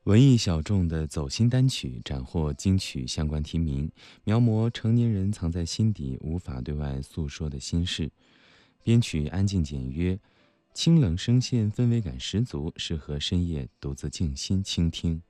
文艺小众的走心单曲斩获金曲相关提名，描摹成年人藏在心底无法对外诉说的心事。编曲安静简约，清冷声线氛围感十足，适合深夜独自静心倾听。